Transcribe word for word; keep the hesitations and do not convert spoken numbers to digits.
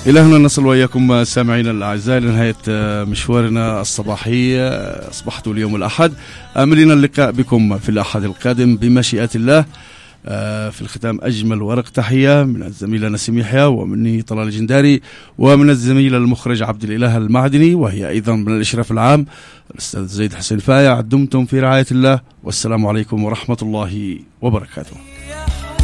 إلى هنا نصل وإياكم سامعينا الأعزاء لنهاية مشوارنا الصباحي. أصبحت اليوم الأحد، آملين اللقاء بكم في الأحد القادم بمشيئة الله. في الختام أجمل ورق تحية من الزميلة نسيم يحيى، ومني طلال الجنداري، ومن الزميل المخرج عبد الإله المعدني، وهي أيضا من الإشراف العام الأستاذ زيد حسين فايع. دمتم في رعاية الله، والسلام عليكم ورحمة الله وبركاته.